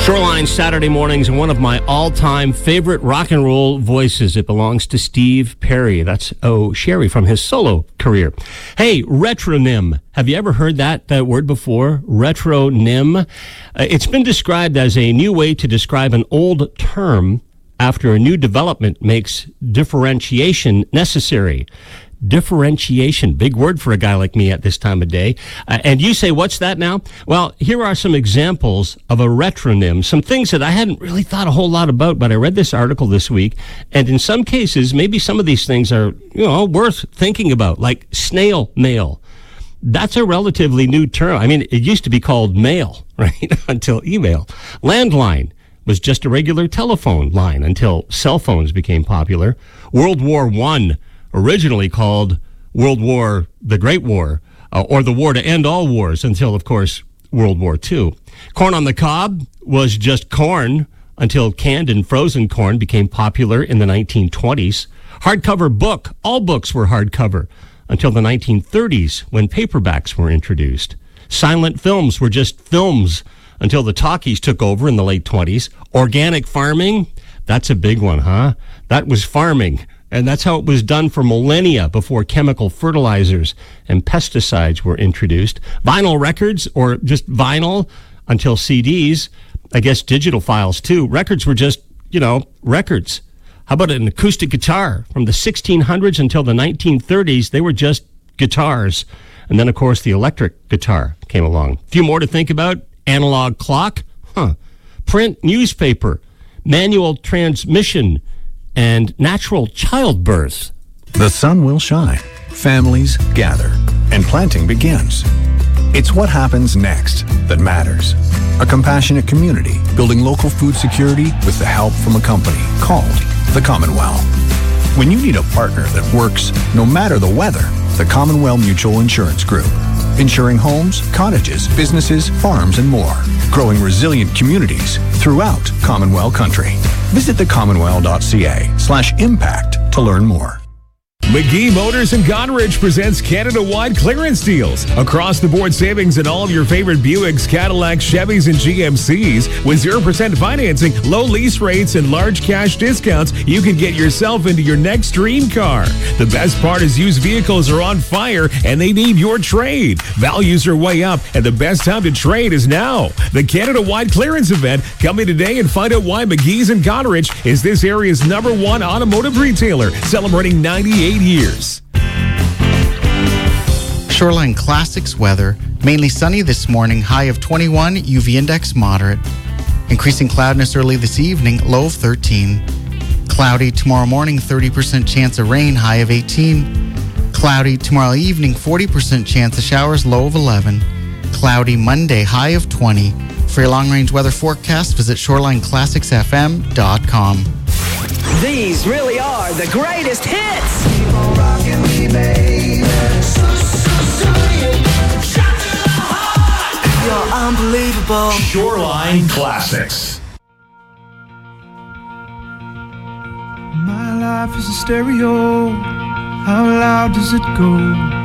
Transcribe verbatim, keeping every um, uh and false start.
Shoreline Saturday mornings, and one of my all-time favorite rock and roll voices. It belongs to Steve Perry. That's Oh Sherry from his solo career. Hey, retronym. Have you ever heard that, that word before? Retronym. Uh, it's been described as a new way to describe an old term after a new development makes differentiation necessary. Differentiation, big word for a guy like me at this time of day. Uh, and you say, what's that now? Well, here are some examples of a retronym, some things that I hadn't really thought a whole lot about, but I read this article this week, and in some cases, maybe some of these things are, you know, worth thinking about, like snail mail. That's a relatively new term. I mean, it used to be called mail, right, until email. Landline was just a regular telephone line until cell phones became popular. World War One, originally called World War, the Great War, uh, or the war to end all wars until, of course, World War Two. Corn on the cob was just corn until canned and frozen corn became popular in the nineteen twenties. Hardcover book, all books were hardcover until the nineteen thirties when paperbacks were introduced. Silent films were just films until the talkies took over in the late twenties. Organic farming, that's a big one, huh? That was farming. And that's how it was done for millennia before chemical fertilizers and pesticides were introduced. Vinyl records, or just vinyl until C Ds, I guess digital files too. Records were just, you know, records. How about an acoustic guitar? From the sixteen hundreds until the nineteen thirties, they were just guitars. And then, of course, the electric guitar came along. A few more to think about. Analog clock, huh? Print newspaper, manual transmission, and natural childbirth. The sun will shine, families gather, and planting begins. It's what happens next that matters. A compassionate community building local food security with the help from a company called the Commonwealth. When you need a partner that works no matter the weather, the Commonwealth Mutual Insurance Group. Insuring homes, cottages, businesses, farms, and more. Growing resilient communities throughout Commonwealth country. Visit the commonwealth dot c a slash impact to learn more. McGee Motors in Goderich presents Canada-wide clearance deals. Across-the-board savings in all of your favorite Buicks, Cadillacs, Chevys, and G M Cs. With zero percent financing, low lease rates, and large cash discounts, you can get yourself into your next dream car. The best part is used vehicles are on fire, and they need your trade. Values are way up, and the best time to trade is now. The Canada-wide clearance event. Come in today and find out why McGee's in Goderich is this area's number one automotive retailer, celebrating ninety-eight years. Shoreline Classics weather. Mainly sunny this morning, high of twenty-one, U V index moderate. Increasing cloudiness early this evening, low of thirteen. Cloudy tomorrow morning, thirty percent chance of rain, high of eighteen. Cloudy tomorrow evening, forty percent chance of showers, low of eleven. Cloudy Monday, high of twenty. For your long-range weather forecast, visit shoreline classics f m dot com. These really are the greatest hits. Keep on rocking me, baby. So, so, so, yeah. Shot to the heart. You're unbelievable. Shoreline Classics. My life is a stereo. How loud does it go?